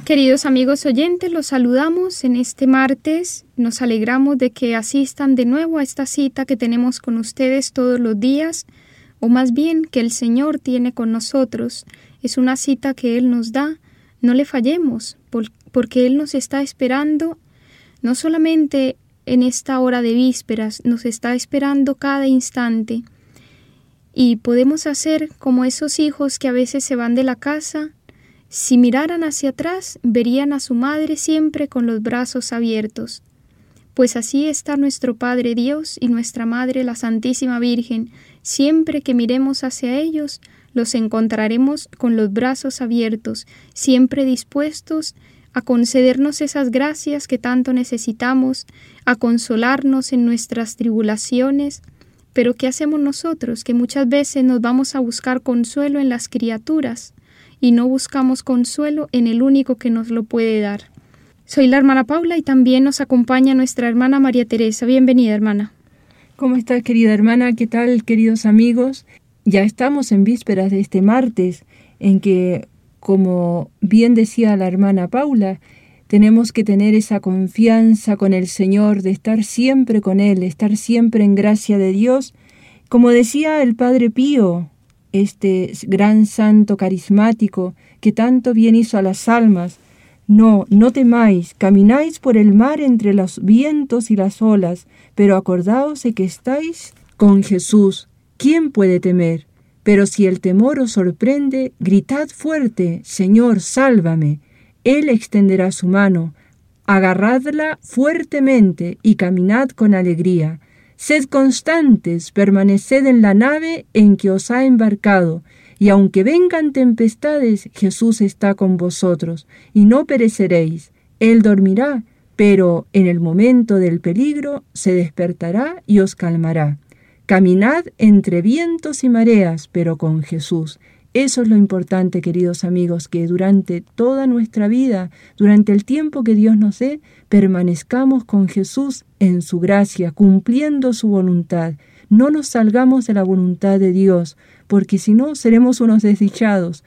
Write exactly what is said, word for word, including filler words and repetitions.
Queridos amigos oyentes, los saludamos en este martes. Nos alegramos de que asistan de nuevo a esta cita que tenemos con ustedes todos los días, o más bien que el Señor tiene con nosotros. Es una cita que Él nos da. No le fallemos, porque Él nos está esperando, no solamente en esta hora de vísperas, nos está esperando cada instante. Y podemos hacer como esos hijos que a veces se van de la casa. Si miraran hacia atrás, verían a su madre siempre con los brazos abiertos. Pues así está nuestro Padre Dios y nuestra Madre la Santísima Virgen. Siempre que miremos hacia ellos, los encontraremos con los brazos abiertos, siempre dispuestos a concedernos esas gracias que tanto necesitamos, a consolarnos en nuestras tribulaciones. Pero ¿qué hacemos nosotros? Que muchas veces nos vamos a buscar consuelo en las criaturas, y no buscamos consuelo en el único que nos lo puede dar. Soy la hermana Paula y también nos acompaña nuestra hermana María Teresa. Bienvenida, hermana. ¿Cómo estás, querida hermana? ¿Qué tal, queridos amigos? Ya estamos en vísperas de este martes, en que, como bien decía la hermana Paula, tenemos que tener esa confianza con el Señor, de estar siempre con Él, estar siempre en gracia de Dios. Como decía el Padre Pío, este gran santo carismático que tanto bien hizo a las almas: no, no temáis, camináis por el mar entre los vientos y las olas, pero acordaos de que estáis con Jesús. ¿Quién puede temer? Pero si el temor os sorprende, gritad fuerte: Señor, sálvame. Él extenderá su mano, agarradla fuertemente y caminad con alegría. Sed constantes, permaneced en la nave en que os ha embarcado, y aunque vengan tempestades, Jesús está con vosotros, y no pereceréis. Él dormirá, pero en el momento del peligro se despertará y os calmará. Caminad entre vientos y mareas, pero con Jesús. Eso es lo importante, queridos amigos, que durante toda nuestra vida, durante el tiempo que Dios nos dé, permanezcamos con Jesús en su gracia, cumpliendo su voluntad. No nos salgamos de la voluntad de Dios, porque si no seremos unos desdichados,